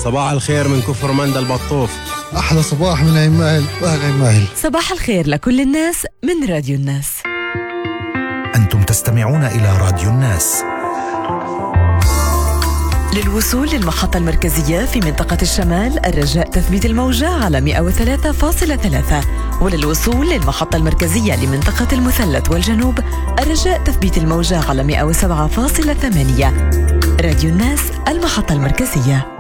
صباح الخير من كفر مندى البطوف. أحلى صباح من عمال وأهل عمال. صباح الخير لكل الناس من راديو الناس. أنتم تستمعون إلى راديو الناس. للوصول للمحطة المركزية في منطقة الشمال الرجاء تثبيت الموجة على 103.3، وللوصول للمحطة المركزية لمنطقة المثلث والجنوب الرجاء تثبيت الموجة على 107.8. راديو الناس، المحطة المركزية.